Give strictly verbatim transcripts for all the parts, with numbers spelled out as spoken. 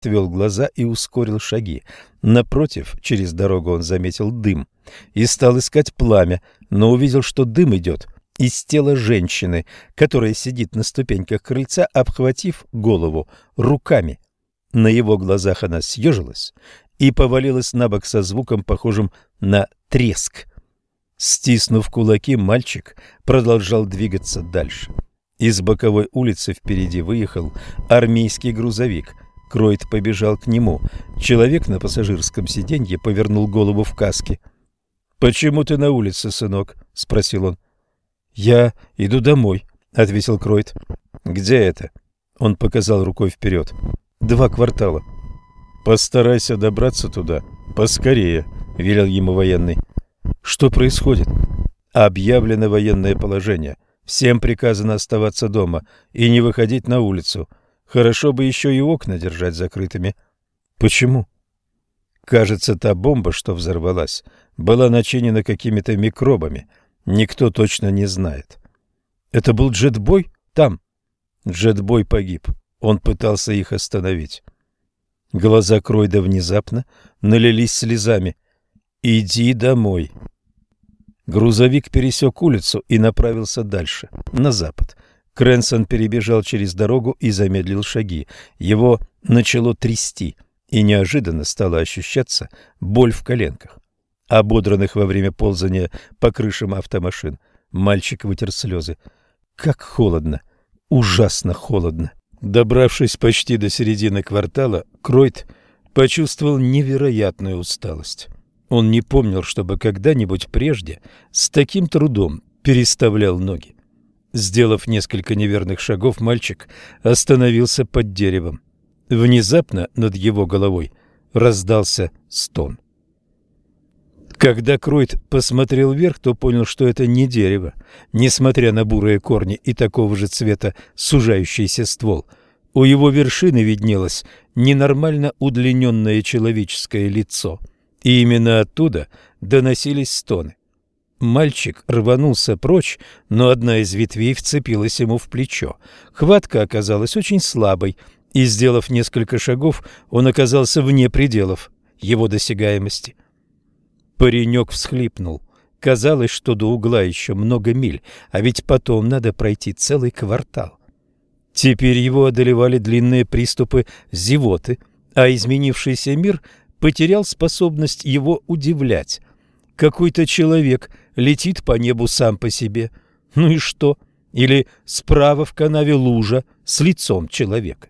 отвел глаза и ускорил шаги. Напротив, через дорогу он заметил дым и стал искать пламя, но увидел, что дым идет из тела женщины, которая сидит на ступеньках крыльца, обхватив голову руками. На его глазах она съежилась и повалилась на бок со звуком, похожим на треск. Стиснув кулаки, мальчик продолжал двигаться дальше. Из боковой улицы впереди выехал армейский грузовик. Кройт побежал к нему. Человек на пассажирском сиденье повернул голову в каске. «Почему ты на улице, сынок?» — спросил он. «Я иду домой», — ответил Кройт. «Где это?» — он показал рукой вперед. «Два квартала». «Постарайся добраться туда поскорее», — велел ему военный. «Что происходит?» «Объявлено военное положение. Всем приказано оставаться дома и не выходить на улицу. Хорошо бы еще и окна держать закрытыми». «Почему?» «Кажется, та бомба, что взорвалась, была начинена какими-то микробами. Никто точно не знает». «Это был джетбой там?» «Джетбой погиб. Он пытался их остановить». Глаза Кройда внезапно налились слезами. «Иди домой». Грузовик пересек улицу и направился дальше, на запад. Крэнсон перебежал через дорогу и замедлил шаги. Его начало трясти, и неожиданно стала ощущаться боль в коленках, ободранных во время ползания по крышам автомашин. Мальчик вытер слезы. Как холодно! Ужасно холодно! Добравшись почти до середины квартала, Кройт почувствовал невероятную усталость. Он не помнил, чтобы когда-нибудь прежде с таким трудом переставлял ноги. Сделав несколько неверных шагов, мальчик остановился под деревом. Внезапно над его головой раздался стон. Когда Кройт посмотрел вверх, то понял, что это не дерево, несмотря на бурые корни и такого же цвета сужающийся ствол. У его вершины виднелось ненормально удлиненное человеческое лицо, и именно оттуда доносились стоны. Мальчик рванулся прочь, но одна из ветвей вцепилась ему в плечо. Хватка оказалась очень слабой, и, сделав несколько шагов, он оказался вне пределов его досягаемости. Паренек всхлипнул. Казалось, что до угла еще много миль, а ведь потом надо пройти целый квартал. Теперь его одолевали длинные приступы зевоты, а изменившийся мир потерял способность его удивлять. Какой-то человек летит по небу сам по себе. Ну и что? Или справа в канаве лужа с лицом человека.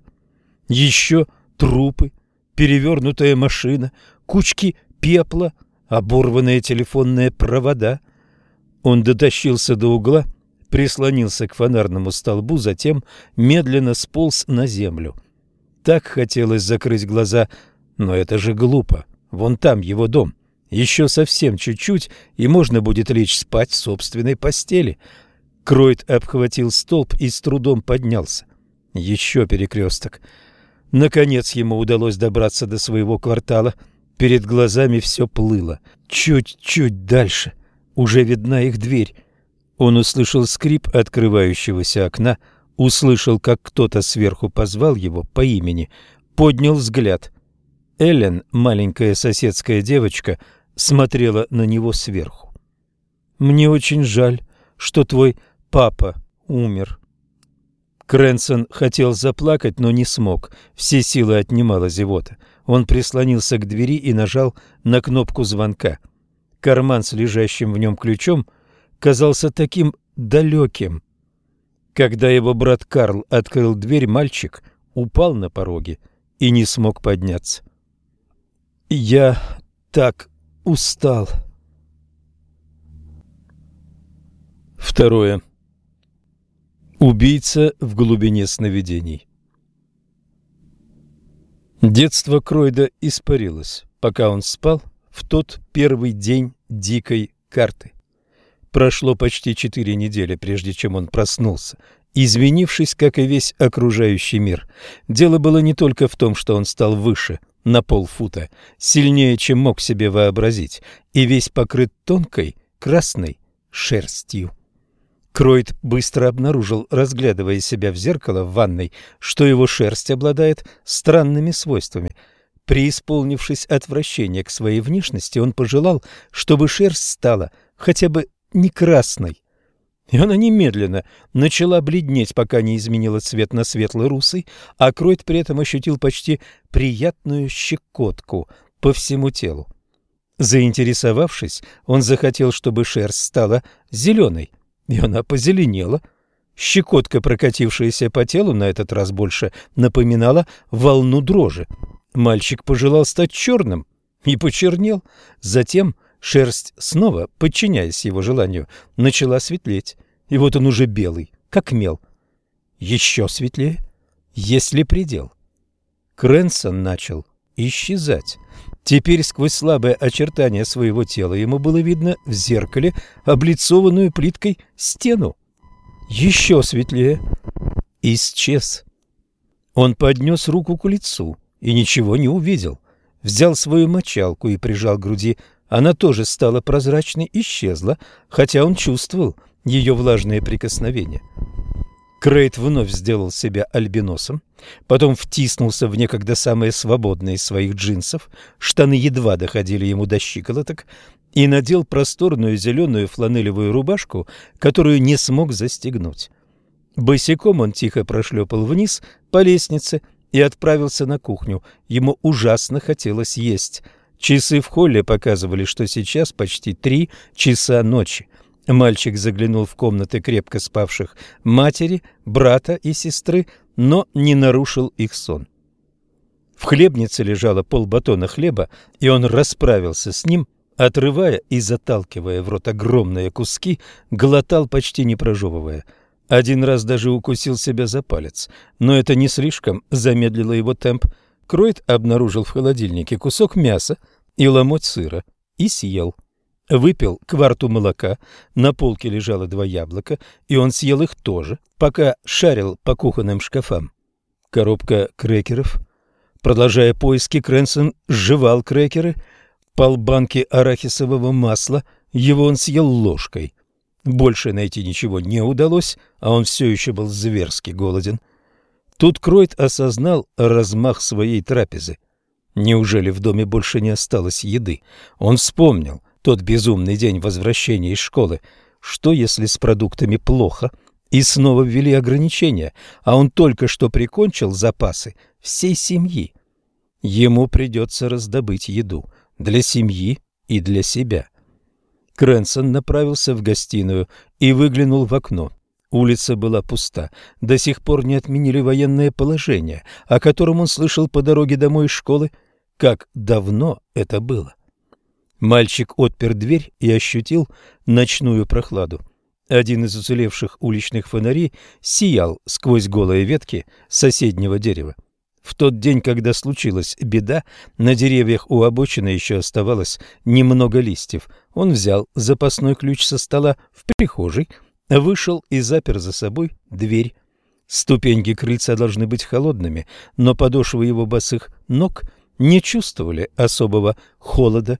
Еще трупы, перевернутая машина, кучки пепла, оборванные телефонные провода. Он дотащился до угла, прислонился к фонарному столбу, затем медленно сполз на землю. Так хотелось закрыть глаза, но это же глупо. Вон там его дом. Еще совсем чуть-чуть, и можно будет лечь спать в собственной постели. Кройт обхватил столб и с трудом поднялся. Еще перекресток. Наконец ему удалось добраться до своего квартала. Перед глазами все плыло. Чуть-чуть дальше. Уже видна их дверь. Он услышал скрип открывающегося окна, услышал, как кто-то сверху позвал его по имени, поднял взгляд. Эллен, маленькая соседская девочка, смотрела на него сверху. «Мне очень жаль, что твой папа умер». Крэнсон хотел заплакать, но не смог. Все силы отнимала зевота. Он прислонился к двери и нажал на кнопку звонка. Карман с лежащим в нем ключом казался таким далеким. Когда его брат Карл открыл дверь, мальчик упал на пороге и не смог подняться. «Я так устал». Второе. Убийца в глубине сновидений. Детство Кройда испарилось, пока он спал в тот первый день дикой карты. Прошло почти четыре недели, прежде чем он проснулся, изменившись, как и весь окружающий мир. Дело было не только в том, что он стал выше на полфута, сильнее, чем мог себе вообразить, и весь покрыт тонкой красной шерстью. Кройт быстро обнаружил, разглядывая себя в зеркало в ванной, что его шерсть обладает странными свойствами. Преисполнившись отвращения к своей внешности, он пожелал, чтобы шерсть стала хотя бы не красной. И она немедленно начала бледнеть, пока не изменила цвет на светло-русый, а Кройт при этом ощутил почти приятную щекотку по всему телу. Заинтересовавшись, он захотел, чтобы шерсть стала зеленой, и она позеленела. Щекотка, прокатившаяся по телу, на этот раз больше напоминала волну дрожи. Мальчик пожелал стать черным и почернел. Затем шерсть снова, подчиняясь его желанию, начала светлеть, и вот он уже белый, как мел. Еще светлее, есть ли предел? Крэнсон начал исчезать. Теперь сквозь слабое очертание своего тела ему было видно в зеркале облицованную плиткой стену. Еще светлее. Исчез. Он поднес руку к лицу и ничего не увидел. Взял свою мочалку и прижал к груди. Она тоже стала прозрачной, исчезла, хотя он чувствовал ее влажные прикосновения. Крейт вновь сделал себя альбиносом, потом втиснулся в некогда самые свободные из своих джинсов, штаны едва доходили ему до щиколоток, и надел просторную зеленую фланелевую рубашку, которую не смог застегнуть. Босиком он тихо прошлепал вниз по лестнице и отправился на кухню. Ему ужасно хотелось есть. Часы в холле показывали, что сейчас почти три часа ночи. Мальчик заглянул в комнаты крепко спавших матери, брата и сестры, но не нарушил их сон. В хлебнице лежало полбатона хлеба, и он расправился с ним, отрывая и заталкивая в рот огромные куски, глотал почти не прожевывая. Один раз даже укусил себя за палец, но это не слишком замедлило его темп. Кройт обнаружил в холодильнике кусок мяса и ломоть сыра и съел. Выпил кварту молока, на полке лежало два яблока, и он съел их тоже, пока шарил по кухонным шкафам. Коробка крекеров. Продолжая поиски, Крэнсон сживал крекеры, полбанки арахисового масла, его он съел ложкой. Больше найти ничего не удалось, а он все еще был зверски голоден. Тут Кройт осознал размах своей трапезы. Неужели в доме больше не осталось еды? Он вспомнил тот безумный день возвращения из школы. Что, если с продуктами плохо, и снова ввели ограничения, а он только что прикончил запасы всей семьи? Ему придется раздобыть еду для семьи и для себя. Крэнсон направился в гостиную и выглянул в окно. Улица была пуста. До сих пор не отменили военное положение, о котором он слышал по дороге домой из школы. Как давно это было? Мальчик отпер дверь и ощутил ночную прохладу. Один из уцелевших уличных фонарей сиял сквозь голые ветки соседнего дерева. В тот день, когда случилась беда, на деревьях у обочины еще оставалось немного листьев. Он взял запасной ключ со стола в прихожей, вышел и запер за собой дверь. Ступеньки крыльца должны быть холодными, но подошвы его босых ног не чувствовали особого холода.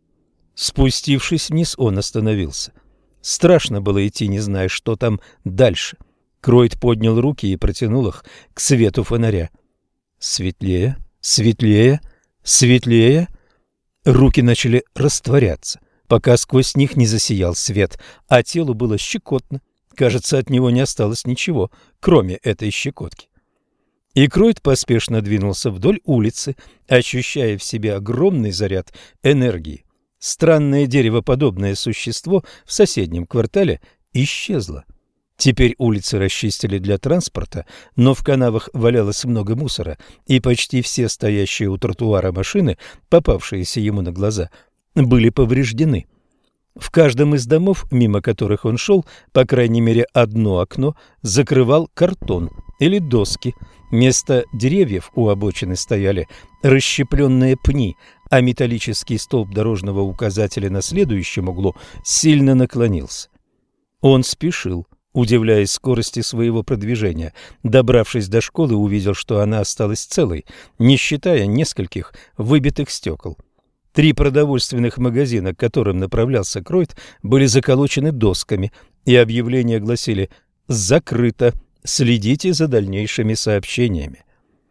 Спустившись вниз, он остановился. Страшно было идти, не зная, что там дальше. Кройт поднял руки и протянул их к свету фонаря. Светлее, светлее, светлее. Руки начали растворяться, пока сквозь них не засиял свет, а телу было щекотно. Кажется, от него не осталось ничего, кроме этой щекотки. И Кройт поспешно двинулся вдоль улицы, ощущая в себе огромный заряд энергии. Странное деревоподобное существо в соседнем квартале исчезло. Теперь улицы расчистили для транспорта, но в канавах валялось много мусора, и почти все стоящие у тротуара машины, попавшиеся ему на глаза, были повреждены. В каждом из домов, мимо которых он шел, по крайней мере одно окно закрывал картон или доски. Вместо деревьев у обочины стояли расщепленные пни, а металлический столб дорожного указателя на следующем углу сильно наклонился. Он спешил, удивляясь скорости своего продвижения. Добравшись до школы, увидел, что она осталась целой, не считая нескольких выбитых стекол. Три продовольственных магазина, к которым направлялся Кройт, были заколочены досками. и объявления гласили «Закрыто, следите за дальнейшими сообщениями».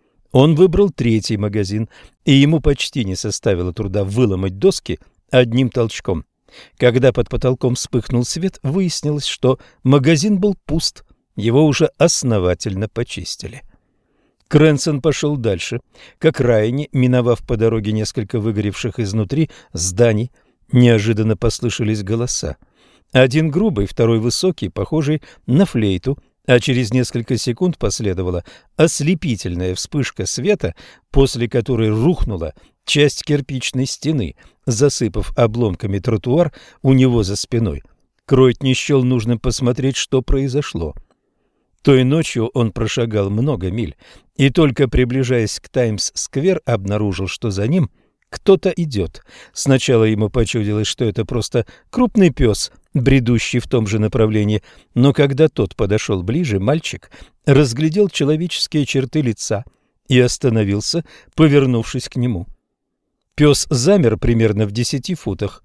Он выбрал третий магазин, и ему почти не составило труда выломать доски одним толчком. Когда под потолком вспыхнул свет, выяснилось, что магазин был пуст, его уже основательно почистили. Крэнсон пошел дальше. К окраине, миновав по дороге несколько выгоревших изнутри зданий, неожиданно послышались голоса. Один грубый, второй высокий, похожий на флейту, а через несколько секунд последовала ослепительная вспышка света, после которой рухнула часть кирпичной стены, засыпав обломками тротуар у него за спиной. Кройт не счел нужным посмотреть, что произошло. Той ночью он прошагал много миль и, только приближаясь к Таймс-сквер, обнаружил, что за ним кто-то идет. Сначала ему почудилось, что это просто крупный пес, бредущий в том же направлении, но когда тот подошел ближе, мальчик разглядел человеческие черты лица и остановился, повернувшись к нему. Пес замер примерно в десяти футах.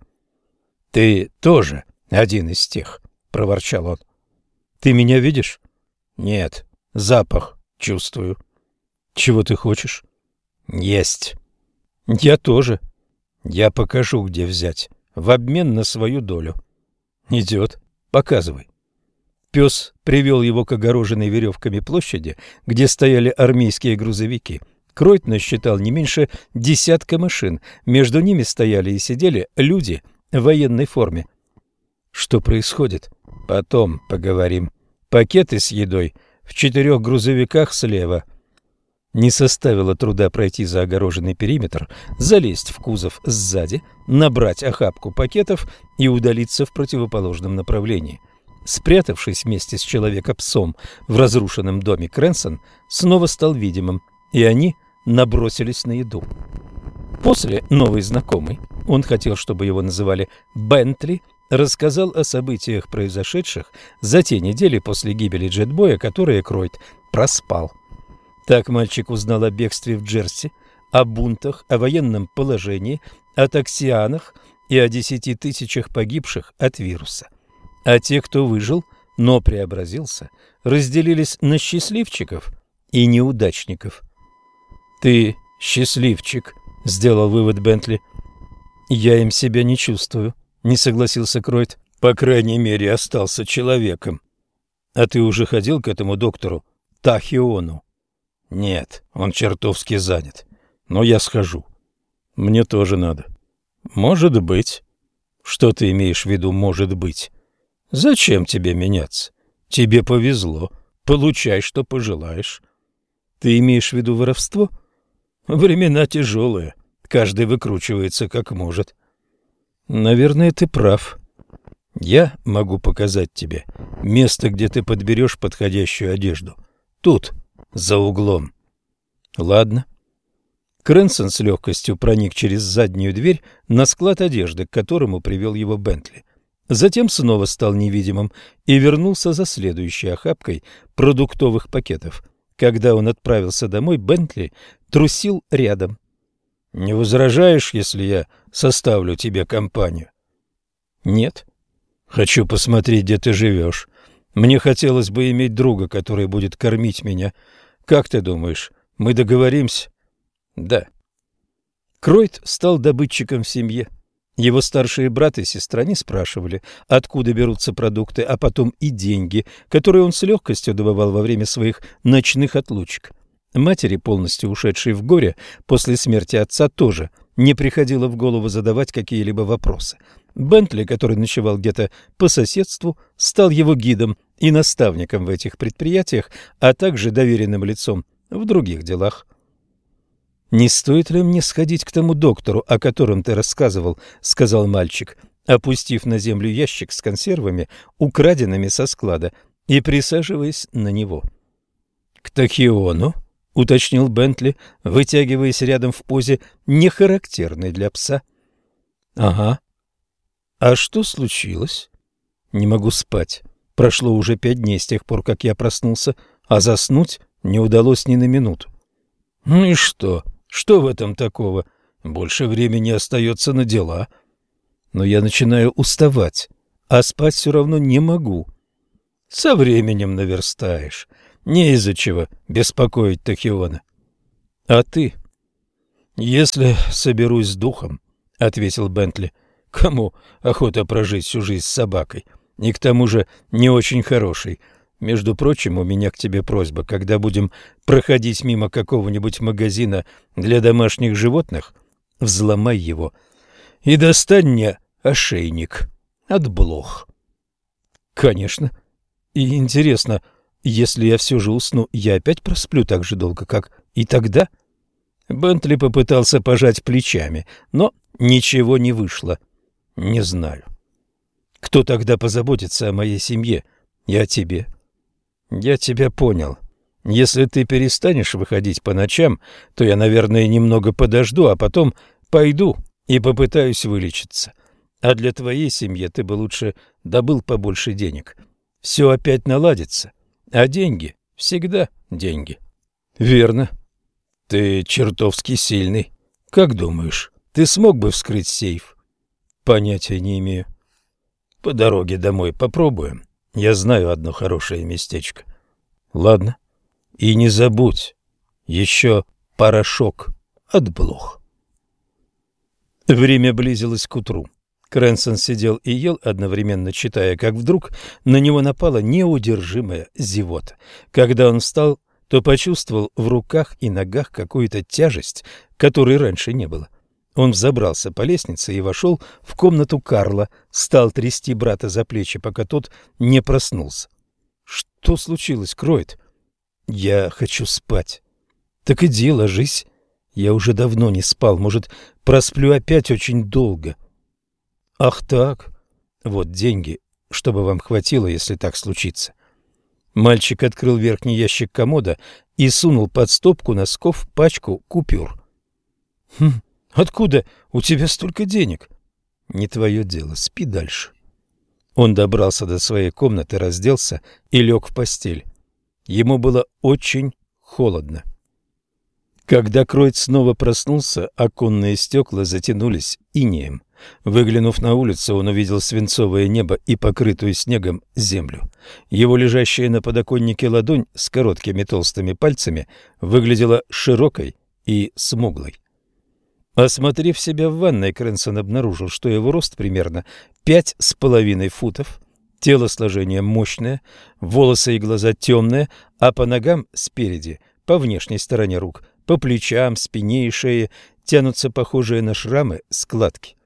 — Ты тоже один из тех, — проворчал он. — Ты меня видишь? — Нет, запах чувствую. — Чего ты хочешь? — Есть. — Я тоже. Я покажу, где взять, в обмен на свою долю. — Идет. Показывай. Пес привел его к огороженной веревками площади, где стояли армейские грузовики. Кройт насчитал не меньше десятка машин. Между ними стояли и сидели люди в военной форме. — Что происходит? — Потом поговорим. Пакеты с едой в четырех грузовиках слева. Не составило труда пройти за огороженный периметр, залезть в кузов сзади, набрать охапку пакетов и удалиться в противоположном направлении. Спрятавшись вместе с человека-псом в разрушенном доме, Крэнсон снова стал видимым, и они набросились на еду. После новый знакомый, он хотел, чтобы его называли Бентли, рассказал о событиях, произошедших за те недели после гибели Джетбоя, которые Кройт проспал. Так мальчик узнал о бегстве в Джерси, о бунтах, о военном положении, о токсианах и о десяти тысячах погибших от вируса. А те, кто выжил, но преобразился, разделились на счастливчиков и неудачников. «Ты счастливчик», — сделал вывод Бентли. «Я им себя не чувствую», — не согласился Кройт. «По крайней мере, остался человеком». «А ты уже ходил к этому доктору Тахиону?» «Нет, он чертовски занят. Но я схожу. Мне тоже надо». «Может быть». «Что ты имеешь в виду, может быть?» «Зачем тебе меняться? Тебе повезло. Получай, что пожелаешь». «Ты имеешь в виду воровство?» «Времена тяжелые. Каждый выкручивается как может». «Наверное, ты прав. Я могу показать тебе место, где ты подберешь подходящую одежду. Тут, за углом». «Ладно». Крэнсон с легкостью проник через заднюю дверь на склад одежды, к которому привел его Бентли. Затем снова стал невидимым и вернулся за следующей охапкой продуктовых пакетов. Когда он отправился домой, Бентли трусил рядом. «Не возражаешь, если я составлю тебе компанию?» «Нет». «Хочу посмотреть, где ты живешь. Мне хотелось бы иметь друга, который будет кормить меня. Как ты думаешь, мы договоримся?» «Да». Кройт стал добытчиком в семье. Его старшие брат и сестра не спрашивали, откуда берутся продукты, а потом и деньги, которые он с легкостью добывал во время своих ночных отлучек. Матери, полностью ушедшей в горе после смерти отца, тоже не приходило в голову задавать какие-либо вопросы. Бентли, который ночевал где-то по соседству, стал его гидом и наставником в этих предприятиях, а также доверенным лицом в других делах. «Не стоит ли мне сходить к тому доктору, о котором ты рассказывал?» — сказал мальчик, опустив на землю ящик с консервами, украденными со склада, и присаживаясь на него. «К Тахиону?» — уточнил Бентли, вытягиваясь рядом в позе, нехарактерной для пса. «Ага. А что случилось?» «Не могу спать. Прошло уже пять дней с тех пор, как я проснулся, а заснуть не удалось ни на минуту». «Ну и что? Что в этом такого? Больше времени остается на дела». «Но я начинаю уставать, а спать все равно не могу». Со временем наверстаешь. Не из-за чего беспокоить Тахиона. А ты? Если соберусь с духом, — ответил Бентли, — кому охота прожить всю жизнь с собакой? И к тому же не очень хороший. Между прочим, у меня к тебе просьба, когда будем проходить мимо какого-нибудь магазина для домашних животных, взломай его и достань мне ошейник от блох. Конечно. И интересно, если я все же усну, я опять просплю так же долго, как и тогда? Бентли попытался пожать плечами, но ничего не вышло. Не знаю. Кто тогда позаботится о моей семье и о тебе? Я тебя понял. Если ты перестанешь выходить по ночам, то я, наверное, немного подожду, а потом пойду и попытаюсь вылечиться. А для твоей семьи ты бы лучше добыл побольше денег. Все опять наладится, а деньги всегда деньги. Верно. Ты чертовски сильный. Как думаешь, ты смог бы вскрыть сейф? Понятия не имею. По дороге домой попробуем. Я знаю одно хорошее местечко. Ладно. И не забудь, еще порошок от блох. Время близилось к утру. Крэнсон сидел и ел, одновременно читая, как вдруг на него напала неудержимая зевота. Когда он встал, то почувствовал в руках и ногах какую-то тяжесть, которой раньше не было. Он взобрался по лестнице и вошел в комнату Карла, стал трясти брата за плечи, пока тот не проснулся. «Что случилось, Кроид?» «Я хочу спать». «Так иди, ложись. Я уже давно не спал, может, просплю опять очень долго». «Ах так? Вот деньги, чтобы вам хватило, если так случится». Мальчик открыл верхний ящик комода и сунул под стопку носков пачку купюр. «Хм, откуда у тебя столько денег?» «Не твое дело, спи дальше». Он добрался до своей комнаты, разделся и лег в постель. Ему было очень холодно. Когда Кроид снова проснулся, оконные стекла затянулись инеем. Выглянув на улицу, он увидел свинцовое небо и покрытую снегом землю. Его лежащая на подоконнике ладонь с короткими толстыми пальцами выглядела широкой и смуглой. Осмотрев себя в ванной, Крэнсон обнаружил, что его рост примерно пять с половиной футов, телосложение мощное, волосы и глаза темные, а по ногам спереди, по внешней стороне рук, по плечам, спине и шее тянутся похожие на шрамы складки.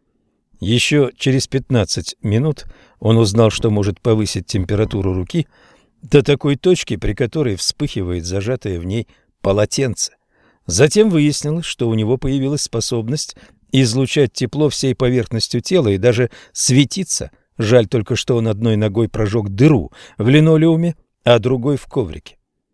Еще через пятнадцать минут он узнал, что может повысить температуру руки до такой точки, при которой вспыхивает зажатое в ней полотенце. Затем выяснилось, что у него появилась способность излучать тепло всей поверхностью тела и даже светиться. Жаль только, что он одной ногой прожег дыру в линолеуме, а другой в коврике.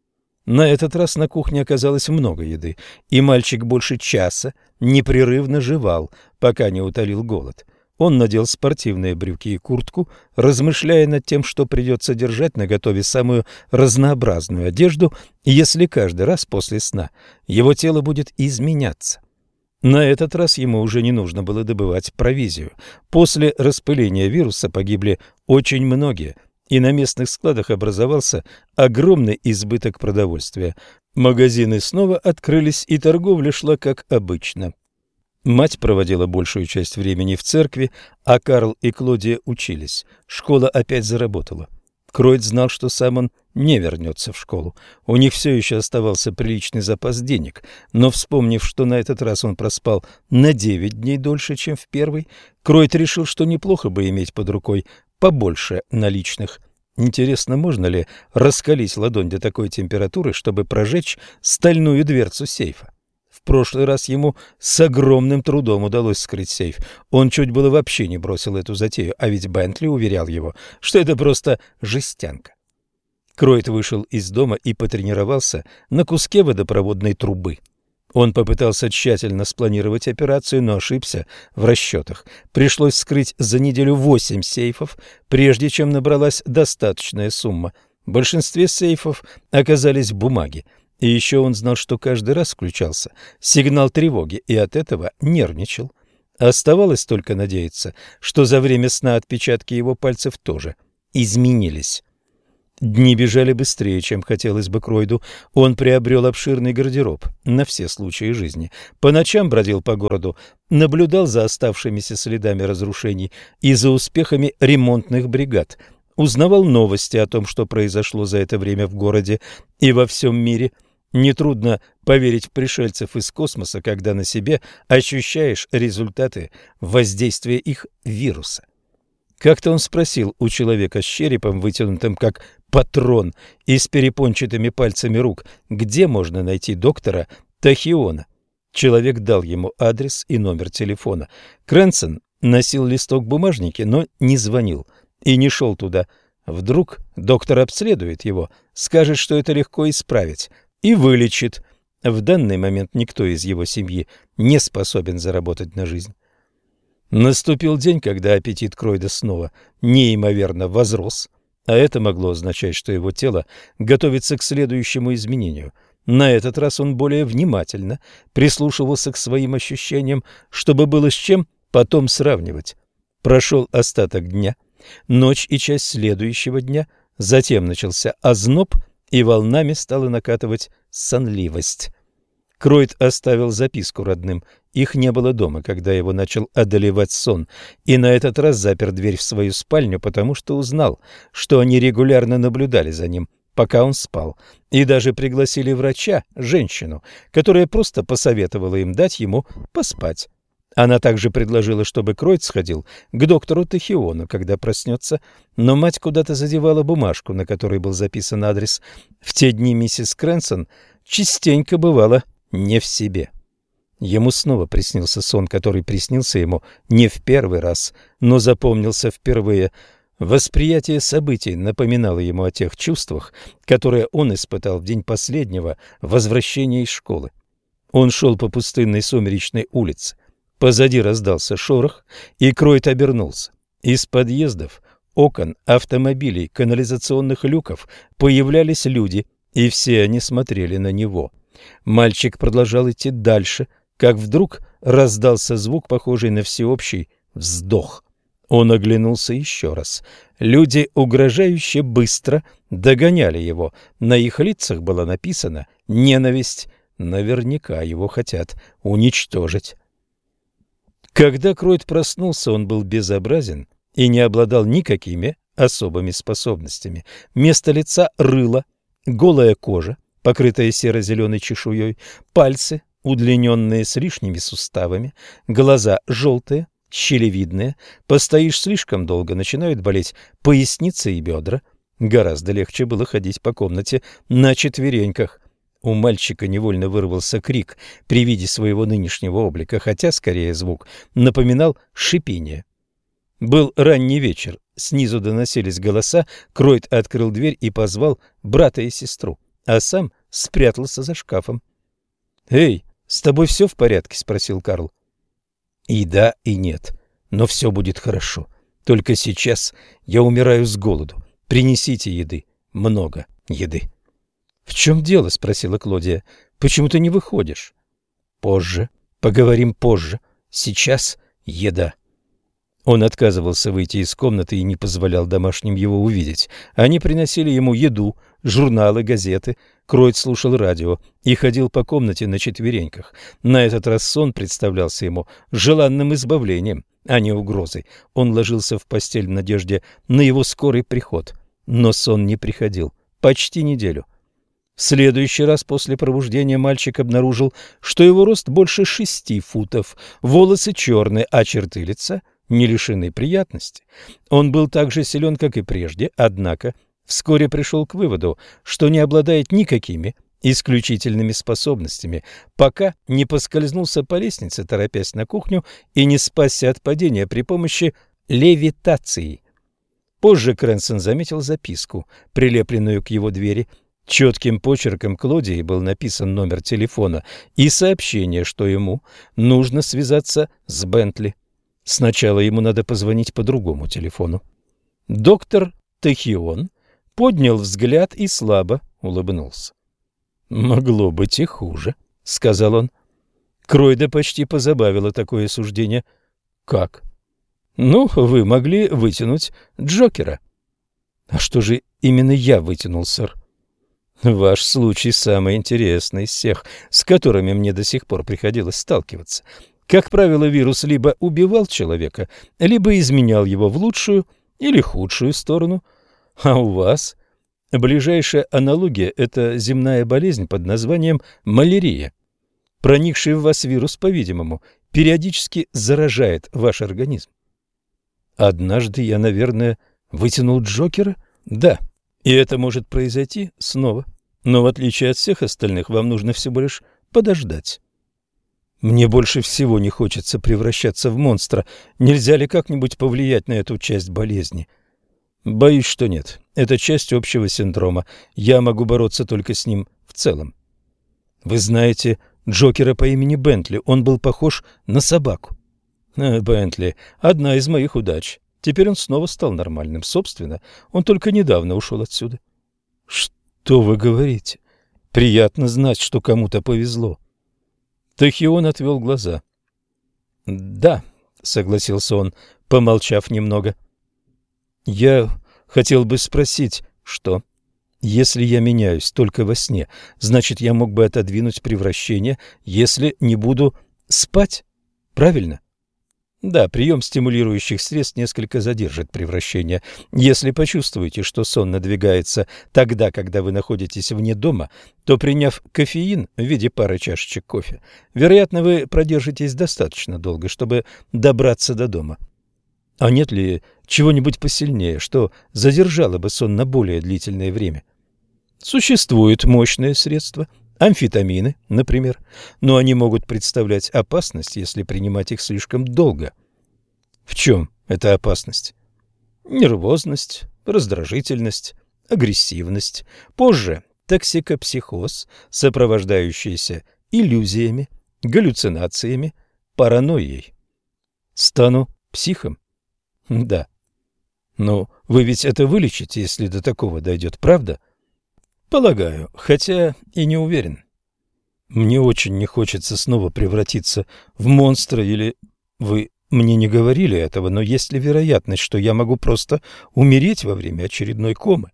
На этот раз на кухне оказалось много еды, и мальчик больше часа непрерывно жевал, пока не утолил голод. Он надел спортивные брюки и куртку, размышляя над тем, что придется держать наготове самую разнообразную одежду, если каждый раз после сна его тело будет изменяться. На этот раз ему уже не нужно было добывать провизию. После распыления вируса погибли очень многие, и на местных складах образовался огромный избыток продовольствия. Магазины снова открылись, и торговля шла как обычно. Мать проводила большую часть времени в церкви, а Карл и Клодия учились. Школа опять заработала. Кроид знал, что сам он не вернется в школу. У них все еще оставался приличный запас денег, но, вспомнив, что на этот раз он проспал на девять дней дольше, чем в первый, Кроид решил, что неплохо бы иметь под рукой побольше наличных. Интересно, можно ли раскалить ладонь до такой температуры, чтобы прожечь стальную дверцу сейфа? В прошлый раз ему с огромным трудом удалось скрыть сейф. Он чуть было вообще не бросил эту затею, а ведь Бентли уверял его, что это просто жестянка. Кроид вышел из дома и потренировался на куске водопроводной трубы. Он попытался тщательно спланировать операцию, но ошибся в расчетах. Пришлось вскрыть за неделю восемь сейфов, прежде чем набралась достаточная сумма. В большинстве сейфов оказались бумаги. И еще он знал, что каждый раз включался сигнал тревоги, и от этого нервничал. Оставалось только надеяться, что за время сна отпечатки его пальцев тоже изменились. Дни бежали быстрее, чем хотелось бы Кройду. Он приобрел обширный гардероб на все случаи жизни. По ночам бродил по городу, наблюдал за оставшимися следами разрушений и за успехами ремонтных бригад. Узнавал новости о том, что произошло за это время в городе и во всем мире. Нетрудно поверить в пришельцев из космоса, когда на себе ощущаешь результаты воздействия их вируса. Как-то он спросил у человека с черепом, вытянутым как патрон и с перепончатыми пальцами рук, где можно найти доктора Тахиона. Человек дал ему адрес и номер телефона. Крэнсон носил листок бумажники, но не звонил и не шел туда. Вдруг доктор обследует его, скажет, что это легко исправить, и вылечит. В данный момент никто из его семьи не способен заработать на жизнь. Наступил день, когда аппетит Кройда снова неимоверно возрос, а это могло означать, что его тело готовится к следующему изменению. На этот раз он более внимательно прислушивался к своим ощущениям, чтобы было с чем потом сравнивать. Прошел остаток дня, ночь и часть следующего дня, затем начался озноб, и волнами стала накатывать сонливость. Кройд оставил записку родным. Их не было дома, когда его начал одолевать сон, и на этот раз запер дверь в свою спальню, потому что узнал, что они регулярно наблюдали за ним, пока он спал, и даже пригласили врача, женщину, которая просто посоветовала им дать ему поспать. Она также предложила, чтобы Кройд сходил к доктору Тахиону, когда проснется, но мать куда-то задевала бумажку, на которой был записан адрес. В те дни миссис Крэнсон частенько бывала не в себе. Ему снова приснился сон, который приснился ему не в первый раз, но запомнился впервые. Восприятие событий напоминало ему о тех чувствах, которые он испытал в день последнего возвращения из школы. Он шел по пустынной сумеречной улице. Позади раздался шорох, и Кройд обернулся. Из подъездов, окон, автомобилей, канализационных люков появлялись люди, и все они смотрели на него. Мальчик продолжал идти дальше, как вдруг раздался звук, похожий на всеобщий вздох. Он оглянулся еще раз. Люди угрожающе быстро догоняли его. На их лицах было написано «Ненависть». Наверняка его хотят уничтожить. Когда Кройд проснулся, он был безобразен и не обладал никакими особыми способностями. Вместо лица рыло, голая кожа, покрытая серо-зеленой чешуей, пальцы, удлиненные с лишними суставами, глаза желтые, щелевидные, постоишь слишком долго, начинают болеть поясница и бедра. Гораздо легче было ходить по комнате на четвереньках. У мальчика невольно вырвался крик при виде своего нынешнего облика, хотя, скорее, звук напоминал шипение. Был ранний вечер, снизу доносились голоса, Кройд открыл дверь и позвал брата и сестру, а сам спрятался за шкафом. «Эй, с тобой все в порядке?» — спросил Карл. «И да, и нет, но все будет хорошо. Только сейчас я умираю с голоду. Принесите еды, много еды». «В чем дело?» — спросила Клодия. «Почему ты не выходишь?» «Позже. Поговорим позже. Сейчас еда». Он отказывался выйти из комнаты и не позволял домашним его увидеть. Они приносили ему еду, журналы, газеты. Кройд слушал радио и ходил по комнате на четвереньках. На этот раз сон представлялся ему желанным избавлением, а не угрозой. Он ложился в постель в надежде на его скорый приход. Но сон не приходил. Почти неделю. В следующий раз после пробуждения мальчик обнаружил, что его рост больше шести футов, волосы черные, а черты лица не лишены приятности. Он был так же силен, как и прежде, однако вскоре пришел к выводу, что не обладает никакими исключительными способностями, пока не поскользнулся по лестнице, торопясь на кухню, и не спасся от падения при помощи левитации. Позже Крэнсон заметил записку, прилепленную к его двери. Четким почерком Клодии был написан номер телефона и сообщение, что ему нужно связаться с Бентли. Сначала ему надо позвонить по другому телефону. Доктор Тахион поднял взгляд и слабо улыбнулся. «Могло быть и хуже», — сказал он. Кройда почти позабавило такое суждение. «Как?» «Ну, вы могли вытянуть Джокера». А что же именно я вытянул, сэр? Ваш случай самый интересный из всех, с которыми мне до сих пор приходилось сталкиваться. Как правило, вирус либо убивал человека, либо изменял его в лучшую или худшую сторону. А у вас ближайшая аналогия – это земная болезнь под названием малярия. Проникший в вас вирус, по-видимому, периодически заражает ваш организм. Однажды я, наверное, вытянул Джокера? Да, и это может произойти снова. Но в отличие от всех остальных, вам нужно всего лишь подождать. Мне больше всего не хочется превращаться в монстра. Нельзя ли как-нибудь повлиять на эту часть болезни? Боюсь, что нет. Это часть общего синдрома. Я могу бороться только с ним в целом. Вы знаете Джокера по имени Бентли. Он был похож на собаку. А, Бентли – одна из моих удач. Теперь он снова стал нормальным. Собственно, он только недавно ушел отсюда. Что вы говорите? Приятно знать, что кому-то повезло. Тахион отвел глаза. Да, согласился он, помолчав немного. Я хотел бы спросить, что... Если я меняюсь только во сне, значит, я мог бы отодвинуть превращение, если не буду спать, правильно? Да, прием стимулирующих средств несколько задержит превращение. Если почувствуете, что сон надвигается тогда, когда вы находитесь вне дома, то, приняв кофеин в виде пары чашечек кофе, вероятно, вы продержитесь достаточно долго, чтобы добраться до дома. А нет ли чего-нибудь посильнее, что задержало бы сон на более длительное время? Существуют мощные средства, амфетамины, например, но они могут представлять опасность, если принимать их слишком долго. В чем эта опасность? Нервозность, раздражительность, агрессивность. Позже токсикопсихоз, сопровождающийся иллюзиями, галлюцинациями, паранойей. Стану психом? Да. Но вы ведь это вылечите, если до такого дойдет, правда? Полагаю, хотя и не уверен. Мне очень не хочется снова превратиться в монстра или... Вы мне не говорили этого, но есть ли вероятность, что я могу просто умереть во время очередной комы?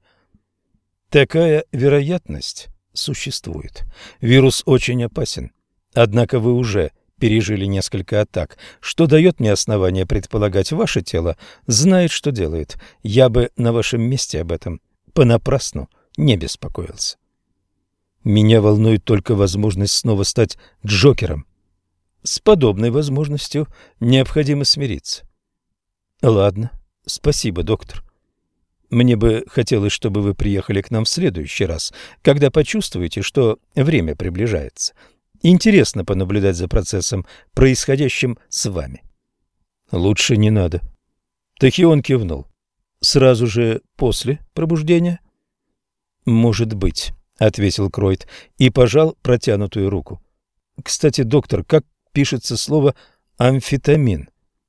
Такая вероятность существует. Вирус очень опасен. Однако вы уже пережили несколько атак, что дает мне основание предполагать, ваше тело знает, что делает. Я бы на вашем месте об этом понапрасну не беспокоился. Меня волнует только возможность снова стать Джокером. С подобной возможностью необходимо смириться. Ладно, спасибо, доктор. Мне бы хотелось, чтобы вы приехали к нам в следующий раз, когда почувствуете, что время приближается. Интересно понаблюдать за процессом, происходящим с вами. Лучше не надо. Тахион кивнул. Сразу же после пробуждения? Может быть, ответил Кройт и пожал протянутую руку. Кстати, доктор, как пишется слово амфетамин?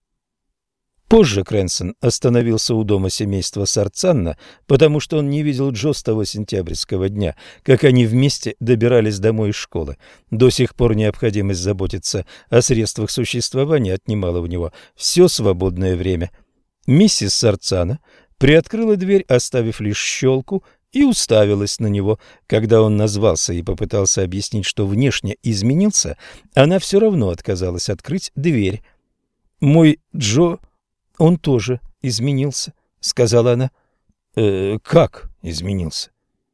Позже Крэнсон остановился у дома семейства Сарцанна, потому что он не видел Джо с того сентябрьского дня, как они вместе добирались домой из школы. До сих пор необходимость заботиться о средствах существования отнимала у него все свободное время. Миссис Сарцана приоткрыла дверь, оставив лишь щелку, и уставилась на него. Когда он назвался и попытался объяснить, что внешне изменился, она все равно отказалась открыть дверь. «Мой Джо, он тоже изменился», — сказала она. «Э, как изменился?»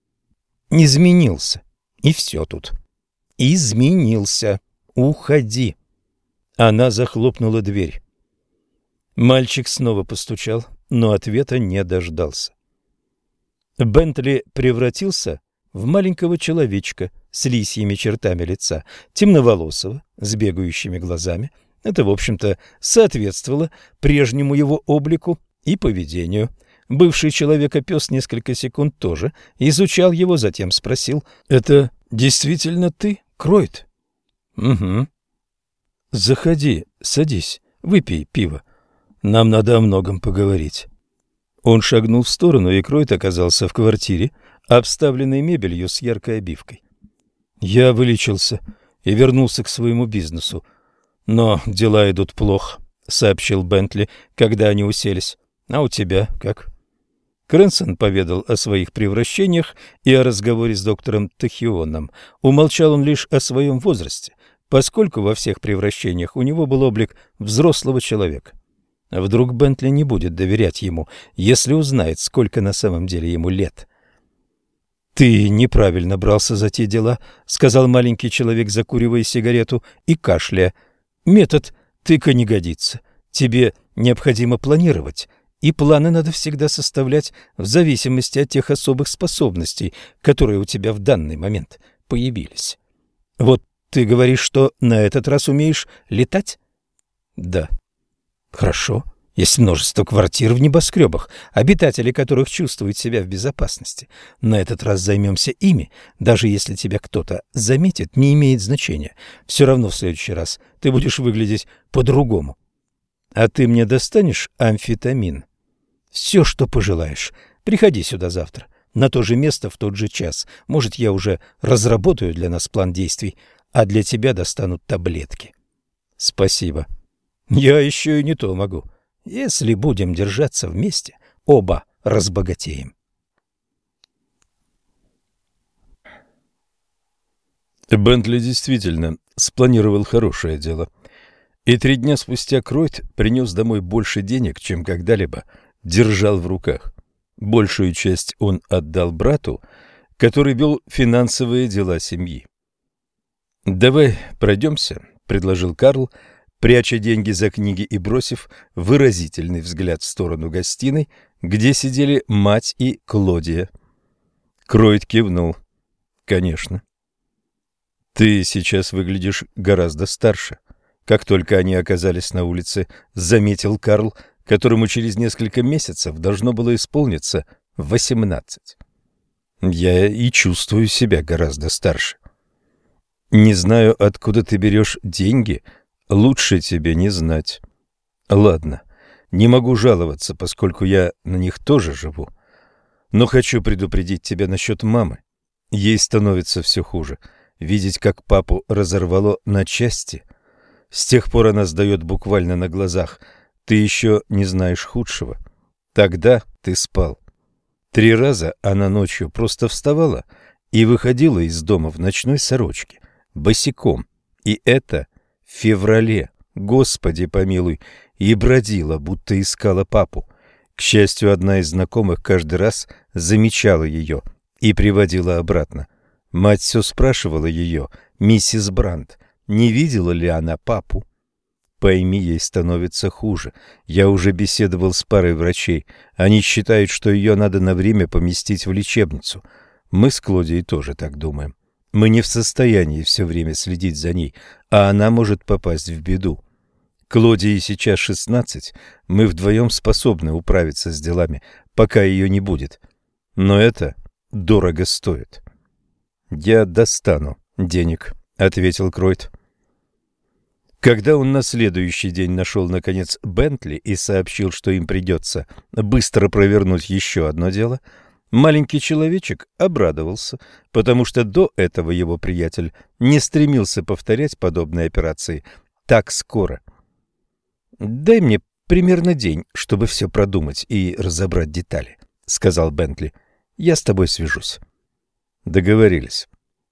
«Изменился. И все тут. Изменился. Уходи». Она захлопнула дверь. Мальчик снова постучал, но ответа не дождался. Бентли превратился в маленького человечка с лисьими чертами лица, темноволосого, с бегающими глазами. Это, в общем-то, соответствовало прежнему его облику и поведению. Бывший человека-пес несколько секунд тоже изучал его, затем спросил: «Это действительно ты, Кройт?» «Угу». «Заходи, садись, выпей пиво. Нам надо о многом поговорить». Он шагнул в сторону, и Кройт оказался в квартире, обставленной мебелью с яркой обивкой. «Я вылечился и вернулся к своему бизнесу. Но дела идут плохо», — сообщил Бентли, когда они уселись. «А у тебя как?» Крэнсон поведал о своих превращениях и о разговоре с доктором Тахионом. Умолчал он лишь о своем возрасте, поскольку во всех превращениях у него был облик взрослого человека. Вдруг Бентли не будет доверять ему, если узнает, сколько на самом деле ему лет. «Ты неправильно брался за те дела», — сказал маленький человек, закуривая сигарету и кашляя. «Метод тыка не годится. Тебе необходимо планировать, и планы надо всегда составлять в зависимости от тех особых способностей, которые у тебя в данный момент появились. Вот ты говоришь, что на этот раз умеешь летать?» «Да». «Хорошо. Есть множество квартир в небоскребах, обитатели которых чувствуют себя в безопасности. На этот раз займемся ими. Даже если тебя кто-то заметит, не имеет значения. Все равно в следующий раз ты будешь выглядеть по-другому. А ты мне достанешь амфетамин? Все, что пожелаешь. Приходи сюда завтра, на то же место, в тот же час. Может, я уже разработаю для нас план действий, а для тебя достанут таблетки». «Спасибо. Я еще и не то могу. Если будем держаться вместе, оба разбогатеем». Бентли действительно спланировал хорошее дело. И три дня спустя Кройт принес домой больше денег, чем когда-либо держал в руках. Большую часть он отдал брату, который вел финансовые дела семьи. «Давай пройдемся», — предложил Карл, пряча деньги за книги и бросив выразительный взгляд в сторону гостиной, где сидели мать и Клодия. Кройт кивнул. «Конечно». «Ты сейчас выглядишь гораздо старше». Как только они оказались на улице, заметил Карл, которому через несколько месяцев должно было исполниться восемнадцать. «Я и чувствую себя гораздо старше». «Не знаю, откуда ты берешь деньги. Лучше тебе не знать». «Ладно, не могу жаловаться, поскольку я на них тоже живу. Но хочу предупредить тебя насчет мамы. Ей становится все хуже. Видеть, как папу разорвало на части. С тех пор она сдает буквально на глазах. Ты еще не знаешь худшего. Тогда ты спал. Три раза она ночью просто вставала и выходила из дома в ночной сорочке, босиком. И это в феврале, Господи помилуй, и бродила, будто искала папу. К счастью, одна из знакомых каждый раз замечала ее и приводила обратно. Мать все спрашивала ее, миссис Брандт, не видела ли она папу. Пойми, ей становится хуже. Я уже беседовал с парой врачей. Они считают, что ее надо на время поместить в лечебницу. Мы с Клодией тоже так думаем. Мы не в состоянии все время следить за ней, а она может попасть в беду. Клодии сейчас шестнадцать, мы вдвоем способны управиться с делами, пока ее не будет. Но это дорого стоит». «Я достану денег», — ответил Кройт. Когда он на следующий день нашел, наконец, Бентли и сообщил, что им придется быстро провернуть еще одно дело, маленький человечек обрадовался, потому что до этого его приятель не стремился повторять подобные операции так скоро. «Дай мне примерно день, чтобы все продумать и разобрать детали», — сказал Бентли. «Я с тобой свяжусь». Договорились.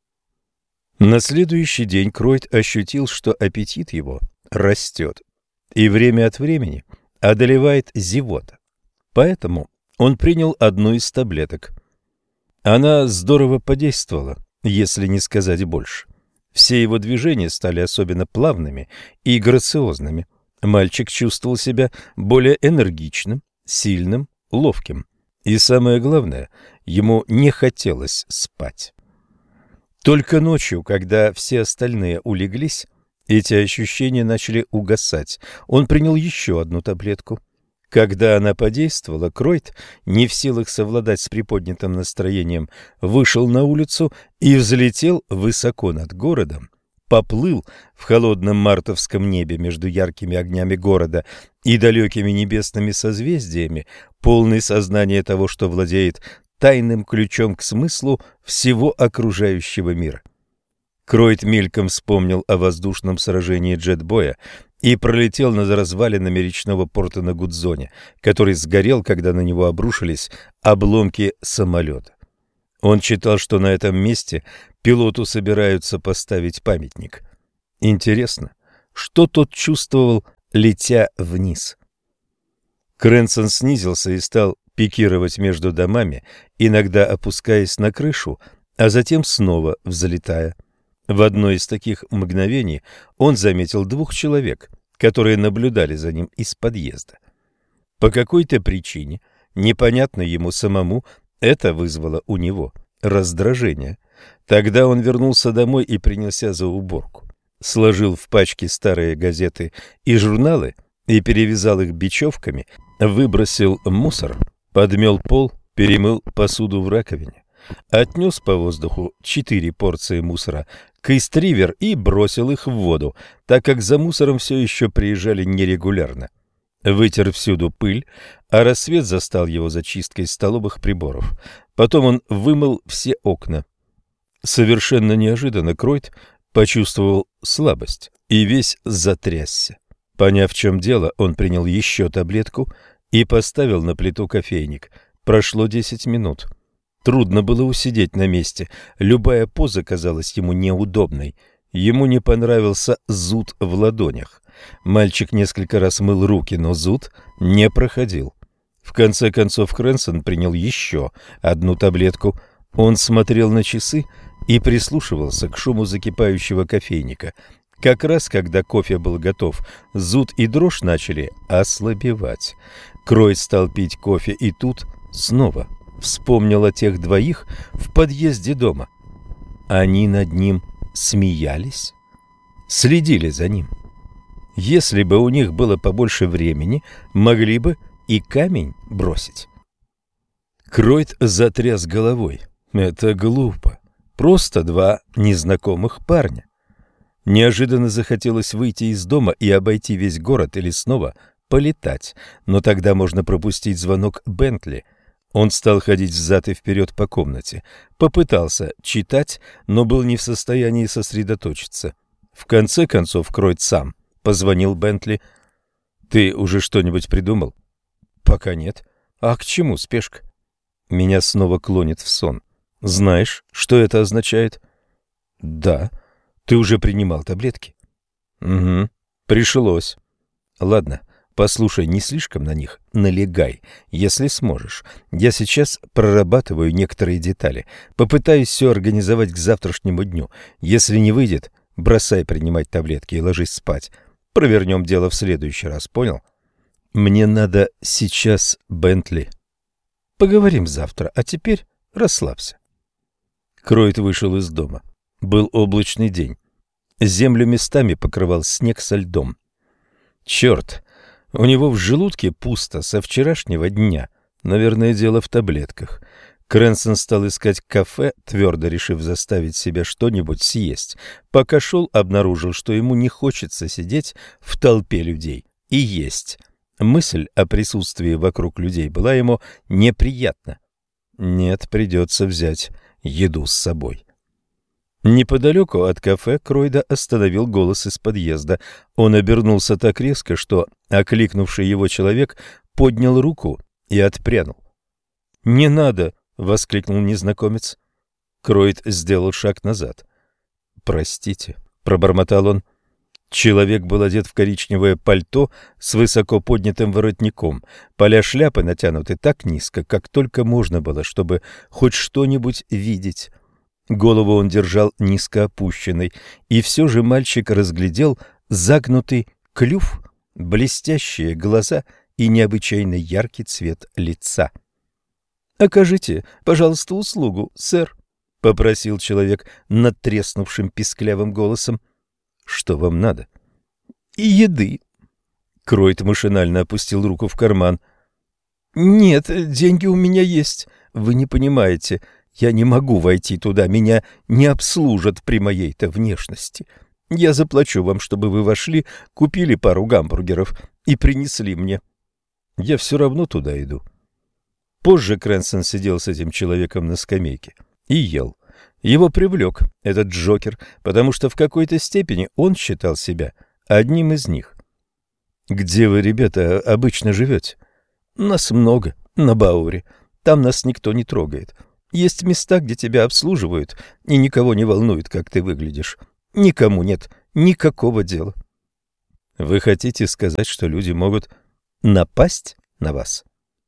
На следующий день Кройт ощутил, что аппетит его растет, и время от времени одолевает зевота. Поэтому он принял одну из таблеток. Она здорово подействовала, если не сказать больше. Все его движения стали особенно плавными и грациозными. Мальчик чувствовал себя более энергичным, сильным, ловким. И самое главное, ему не хотелось спать. Только ночью, когда все остальные улеглись, эти ощущения начали угасать. Он принял еще одну таблетку. Когда она подействовала, Кройт, не в силах совладать с приподнятым настроением, вышел на улицу и взлетел высоко над городом, поплыл в холодном мартовском небе между яркими огнями города и далекими небесными созвездиями, полный сознания того, что владеет тайным ключом к смыслу всего окружающего мира. Кройт мельком вспомнил о воздушном сражении джетбоя и пролетел над развалинами речного порта на Гудзоне, который сгорел, когда на него обрушились обломки самолета. Он читал, что на этом месте пилоту собираются поставить памятник. Интересно, что тот чувствовал, летя вниз? Крэнсон снизился и стал пикировать между домами, иногда опускаясь на крышу, а затем снова взлетая. В одно из таких мгновений он заметил двух человек, которые наблюдали за ним из подъезда. По какой-то причине, непонятной ему самому, это вызвало у него раздражение. Тогда он вернулся домой и принялся за уборку. Сложил в пачки старые газеты и журналы и перевязал их бечевками, выбросил мусор, подмел пол, перемыл посуду в раковине, отнес по воздуху четыре порции мусора к Ист-Ривер и бросил их в воду, так как за мусором все еще приезжали нерегулярно. Вытер всюду пыль, а рассвет застал его за чисткой столовых приборов. Потом он вымыл все окна. Совершенно неожиданно Кройт почувствовал слабость и весь затрясся. Поняв, в чем дело, он принял еще таблетку и поставил на плиту кофейник. Прошло десять минут. Трудно было усидеть на месте. Любая поза казалась ему неудобной. Ему не понравился зуд в ладонях. Мальчик несколько раз мыл руки, но зуд не проходил. В конце концов Крэнсон принял еще одну таблетку. Он смотрел на часы и прислушивался к шуму закипающего кофейника. Как раз когда кофе был готов, зуд и дрожь начали ослабевать. Кройт стал пить кофе и тут снова вспомнил о тех двоих в подъезде дома. Они над ним смеялись, следили за ним. Если бы у них было побольше времени, могли бы и камень бросить. Кройт затряс головой. Это глупо. Просто два незнакомых парня. Неожиданно захотелось выйти из дома и обойти весь город или снова полетать, но тогда можно пропустить звонок Бентли. Он стал ходить взад и вперед по комнате. Попытался читать, но был не в состоянии сосредоточиться. В конце концов Кройт сам позвонил Бентли. «Ты уже что-нибудь придумал?» «Пока нет». «А к чему спешка?» «Меня снова клонит в сон. Знаешь, что это означает?» «Да». «Ты уже принимал таблетки?» «Угу. Пришлось». «Ладно, послушай, не слишком на них налегай, если сможешь. Я сейчас прорабатываю некоторые детали. Попытаюсь все организовать к завтрашнему дню. Если не выйдет, бросай принимать таблетки и ложись спать. Провернем дело в следующий раз, понял? Мне надо сейчас Бентли. Поговорим завтра, а теперь расслабься». Кройт вышел из дома. Был облачный день. Землю местами покрывал снег со льдом. Черт, у него в желудке пусто со вчерашнего дня. Наверное, дело в таблетках. Крэнсон стал искать кафе, твердо решив заставить себя что-нибудь съесть. Пока шел, обнаружил, что ему не хочется сидеть в толпе людей и есть. Мысль о присутствии вокруг людей была ему неприятна. Нет, придется взять еду с собой. Неподалеку от кафе Кройда остановил голос из подъезда. Он обернулся так резко, что окликнувший его человек поднял руку и отпрянул. «Не надо!» — воскликнул незнакомец. Кройд сделал шаг назад. «Простите», — пробормотал он. Человек был одет в коричневое пальто с высоко поднятым воротником. Поля шляпы натянуты так низко, как только можно было, чтобы хоть что-нибудь видеть. Голову он держал низко опущенной, и все же мальчик разглядел загнутый клюв, блестящие глаза и необычайно яркий цвет лица. «Окажите, пожалуйста, услугу, сэр», — попросил человек надтреснувшим писклявым голосом. «Что вам надо?» «И еды». Кройт машинально опустил руку в карман. «Нет, деньги у меня есть. Вы не понимаете. Я не могу войти туда, меня не обслужат при моей-то внешности. Я заплачу вам, чтобы вы вошли, купили пару гамбургеров и принесли мне. Я все равно туда иду». Позже Крэнсон сидел с этим человеком на скамейке и ел. Его привлек этот Джокер, потому что в какой-то степени он считал себя одним из них. Где вы, ребята, обычно живете? Нас много, на Бауэре. Там нас никто не трогает. Есть места, где тебя обслуживают, и никого не волнует, как ты выглядишь. Никому нет никакого дела. Вы хотите сказать, что люди могут напасть на вас?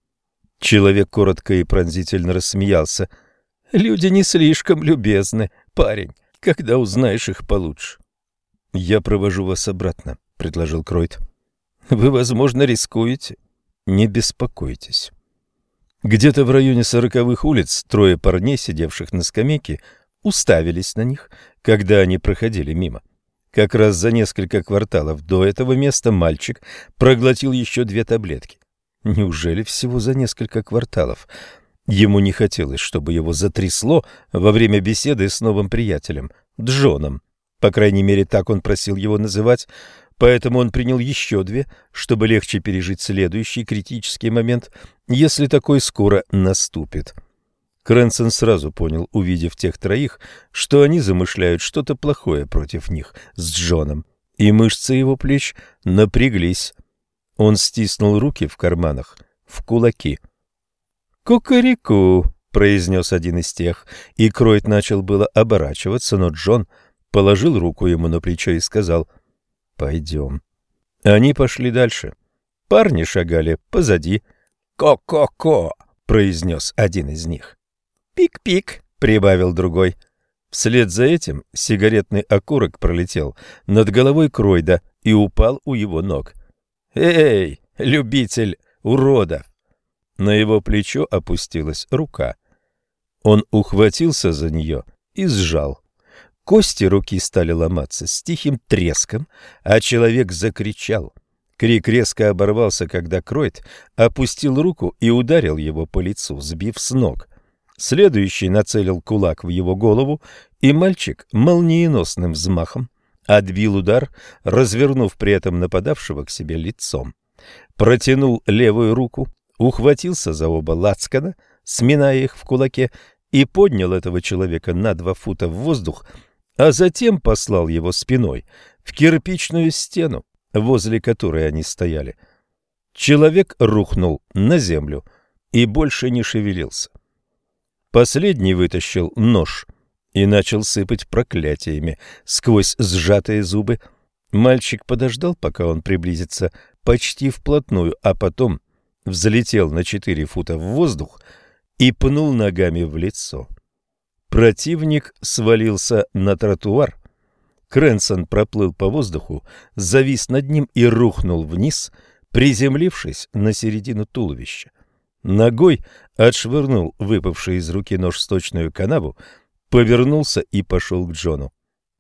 Человек коротко и пронзительно рассмеялся. Люди не слишком любезны, парень, когда узнаешь их получше. Я провожу вас обратно, предложил Кройт. Вы, возможно, рискуете. Не беспокойтесь. Где-то в районе сороковых улиц трое парней, сидевших на скамейке, уставились на них, когда они проходили мимо. Как раз за несколько кварталов до этого места мальчик проглотил еще две таблетки. Неужели всего за несколько кварталов? Ему не хотелось, чтобы его затрясло во время беседы с новым приятелем, Джоном. По крайней мере, так он просил его называть. Поэтому он принял еще две, чтобы легче пережить следующий критический момент, если такой скоро наступит. Крэнсон сразу понял, увидев тех троих, что они замышляют что-то плохое против них с Джоном, и мышцы его плеч напряглись. Он стиснул руки в карманах, в кулаки. «Кукареку», — произнес один из тех, и Кройт начал было оборачиваться, но Джон положил руку ему на плечо и сказал: «Пойдем». Они пошли дальше. Парни шагали позади. «Ко-ко-ко», — произнес один из них. «Пик-пик», — прибавил другой. Вслед за этим сигаретный окурок пролетел над головой Кройда и упал у его ног. «Эй, любитель уродов!» На его плечо опустилась рука. Он ухватился за нее и сжал. Кости руки стали ломаться с тихим треском, а человек закричал. Крик резко оборвался, когда Кройт опустил руку и ударил его по лицу, сбив с ног. Следующий нацелил кулак в его голову, и мальчик молниеносным взмахом отбил удар, развернув при этом нападавшего к себе лицом. Протянул левую руку, ухватился за оба лацкана, сминая их в кулаке, и поднял этого человека на два фута в воздух, а затем послал его спиной в кирпичную стену, возле которой они стояли. Человек рухнул на землю и больше не шевелился. Последний вытащил нож и начал сыпать проклятиями сквозь сжатые зубы. Мальчик подождал, пока он приблизится почти вплотную, а потом взлетел на четыре фута в воздух и пнул ногами в лицо. Противник свалился на тротуар. Крэнсон проплыл по воздуху, завис над ним и рухнул вниз, приземлившись на середину туловища. Ногой отшвырнул выпавший из руки нож в сточную канаву, повернулся и пошел к Джону.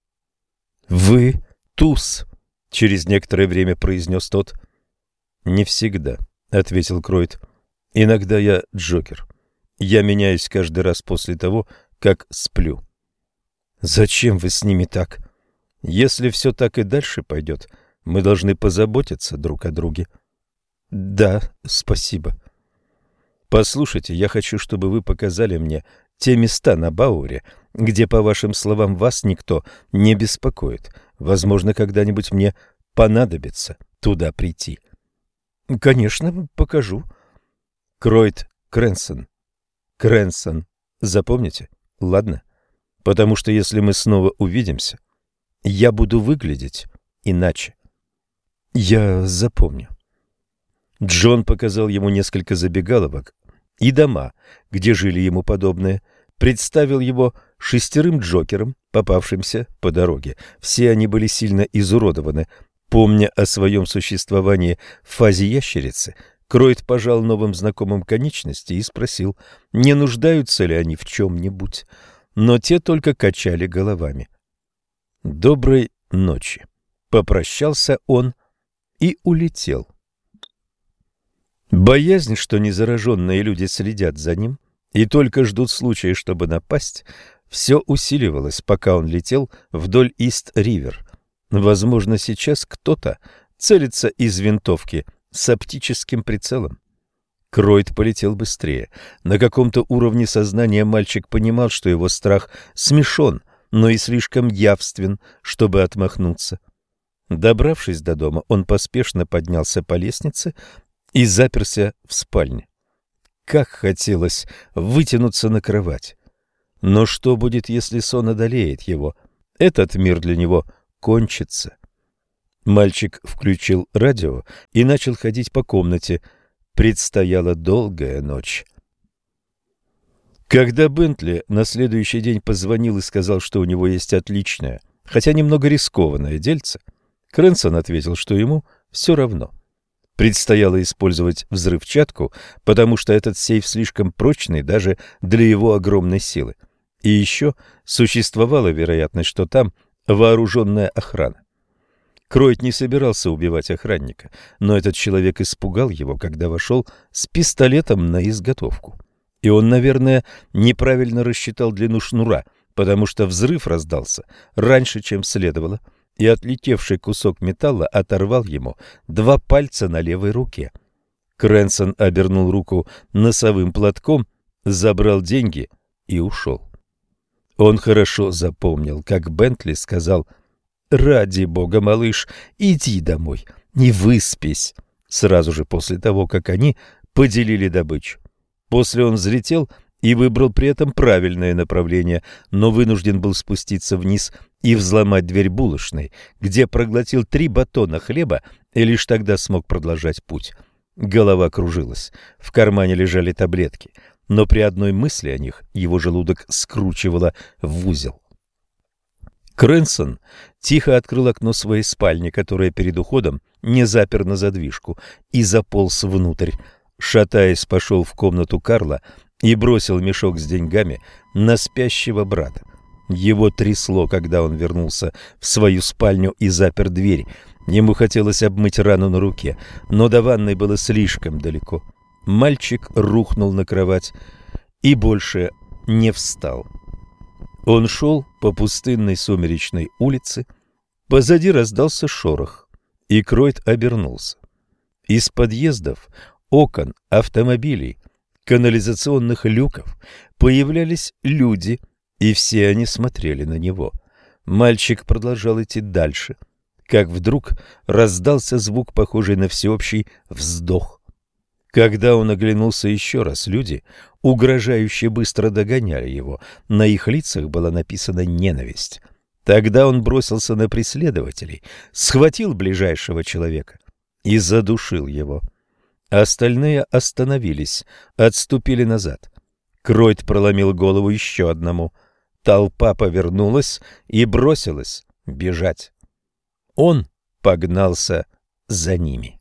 «Вы туз», — через некоторое время произнес тот. «Не всегда», — ответил Кройт. «Иногда я Джокер. Я меняюсь каждый раз после того, как сплю». «Зачем вы с ними так? Если все так и дальше пойдет, мы должны позаботиться друг о друге». «Да, спасибо». «Послушайте, я хочу, чтобы вы показали мне те места на Бауэре, где, по вашим словам, вас никто не беспокоит. Возможно, когда-нибудь мне понадобится туда прийти». «Конечно, покажу». Кройт Крэнсон. Крэнсон. Запомните? Ладно? Потому что если мы снова увидимся, я буду выглядеть иначе. Я запомню. Джон показал ему несколько забегаловок и дома, где жили ему подобные, представил его шестерым Джокерам, попавшимся по дороге. Все они были сильно изуродованы. Помня о своем существовании в фазе ящерицы, Кройт пожал новым знакомым конечности и спросил, не нуждаются ли они в чем-нибудь. Но те только качали головами. «Доброй ночи», — попрощался он и улетел. Боязнь, что незараженные люди следят за ним и только ждут случая, чтобы напасть, все усиливалось, пока он летел вдоль Ист-Ривер. Возможно, сейчас кто-то целится из винтовки с оптическим прицелом. Кройт полетел быстрее. На каком-то уровне сознания мальчик понимал, что его страх смешон, но и слишком явствен, чтобы отмахнуться. Добравшись до дома, он поспешно поднялся по лестнице и заперся в спальне. Как хотелось вытянуться на кровать. Но что будет, если сон одолеет его? Этот мир для него кончится. Мальчик включил радио и начал ходить по комнате. Предстояла долгая ночь. Когда Бентли на следующий день позвонил и сказал, что у него есть отличное, хотя немного рискованное дельце, Крэнсон ответил, что ему все равно. Предстояло использовать взрывчатку, потому что этот сейф слишком прочный даже для его огромной силы. И еще существовала вероятность, что там вооруженная охрана. Кройт не собирался убивать охранника, но этот человек испугал его, когда вошел с пистолетом на изготовку. И он, наверное, неправильно рассчитал длину шнура, потому что взрыв раздался раньше, чем следовало, и отлетевший кусок металла оторвал ему два пальца на левой руке. Крэнсон обернул руку носовым платком, забрал деньги и ушел. Он хорошо запомнил, как Бентли сказал: «Ради бога, малыш, иди домой, не выспись», сразу же после того, как они поделили добычу. После он взлетел и выбрал при этом правильное направление, но вынужден был спуститься вниз и взломать дверь булочной, где проглотил три батона хлеба и лишь тогда смог продолжать путь. Голова кружилась, в кармане лежали таблетки, но при одной мысли о них его желудок скручивало в узел. Крэнсон тихо открыл окно своей спальни, которая перед уходом не запер на задвижку, и заполз внутрь. Шатаясь, пошел в комнату Карла и бросил мешок с деньгами на спящего брата. Его трясло, когда он вернулся в свою спальню и запер дверь. Ему хотелось обмыть рану на руке, но до ванной было слишком далеко. Мальчик рухнул на кровать и больше не встал. Он шел по пустынной сумеречной улице. Позади раздался шорох, и Кройт обернулся. Из подъездов, окон, автомобилей, канализационных люков появлялись люди, и все они смотрели на него. Мальчик продолжал идти дальше, как вдруг раздался звук, похожий на всеобщий вздох. Когда он оглянулся еще раз, люди угрожающе быстро догоняли его. На их лицах была написана ненависть. Тогда он бросился на преследователей, схватил ближайшего человека и задушил его. Остальные остановились, отступили назад. Кройт проломил голову еще одному. Толпа повернулась и бросилась бежать. Он погнался за ними.